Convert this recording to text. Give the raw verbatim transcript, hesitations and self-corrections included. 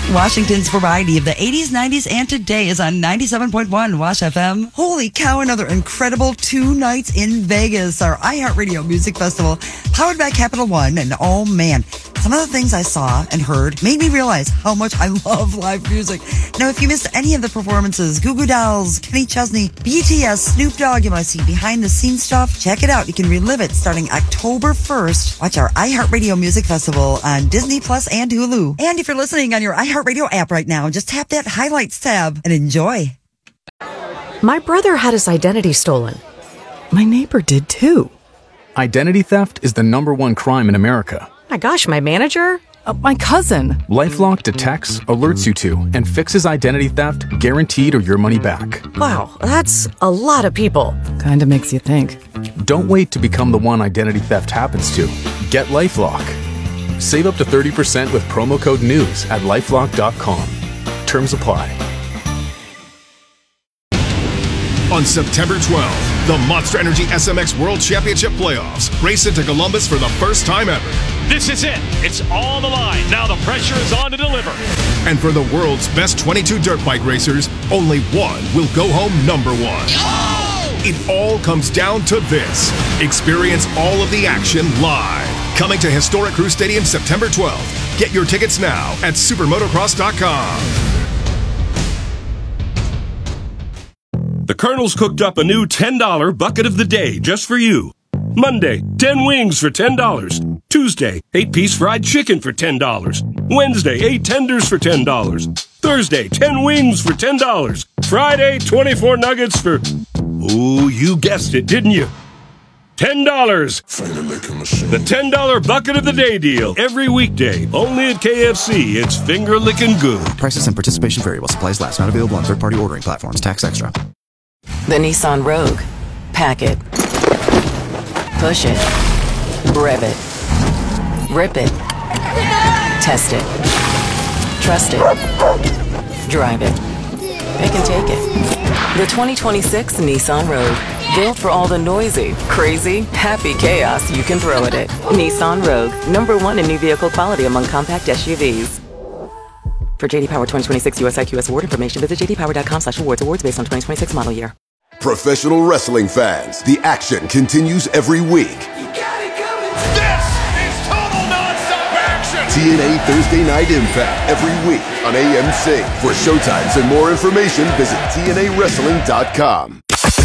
Washington's variety of the eighties, nineties, and today is on ninety-seven point one Wash F M. Holy cow, another incredible two nights in Vegas, our iHeartRadio Music Festival, powered by Capital One. And oh man, some of the things I saw and heard made me realize how much I love live music. Now, if you missed any of the performances, Goo Goo Dolls, Kenny Chesney, B T S, Snoop Dogg, you want to see behind-the-scenes stuff, check it out. You can relive it starting October first. Watch our iHeartRadio Music Festival on Disney Plus and Hulu. And if you're listening on your iHeartRadio app right now, just tap that highlights tab and enjoy. My brother had his identity stolen. My neighbor did too. Identity theft is the number one crime in America. My gosh, my manager? Uh, my cousin. LifeLock detects, alerts you to, and fixes identity theft guaranteed or your money back. Wow, that's a lot of people. Kinda makes you think. Don't wait to become the one identity theft happens to. Get LifeLock. Save up to thirty percent with promo code NEWS at lifelock dot com. Terms apply. On September twelfth, the Monster Energy S M X World Championship Playoffs race into Columbus for the first time ever. This is it. It's on the line. Now the pressure is on to deliver. And for the world's best twenty-two dirt bike racers, only one will go home number one. Oh! It all comes down to this. Experience all of the action live. Coming to historic Crew Stadium September twelfth. Get your tickets now at supermotocross dot com. The Colonel's cooked up a new ten dollar bucket of the day just for you. Monday, ten wings for ten dollars. Tuesday, eight piece fried chicken for ten dollars. Wednesday, eight tenders for ten dollars. Thursday, ten wings for ten dollars. Friday, twenty-four nuggets for... Ooh, you guessed it, didn't you? ten dollars. The ten dollar bucket of the day deal. Every weekday. Only at K F C. It's finger licking good. Prices and participation vary while supplies last. Not available on third-party ordering platforms. Tax extra. The Nissan Rogue. Pack it. Push it. Rev it. Rip it. Test it. Trust it. Drive it. Pick and take it. The twenty twenty-six Nissan Rogue. Built for all the noisy, crazy, happy chaos you can throw at it. Nissan Rogue. Number one in new vehicle quality among compact S U Vs. For J D Power twenty twenty-six U S I Q S award information, visit j d power dot com slash awards. Awards based on twenty twenty-six model year. Professional wrestling fans, the action continues every week. You got it coming. This is total nonstop action. T N A Thursday Night Impact every week on A M C. For showtimes and more information, visit T N A wrestling dot com.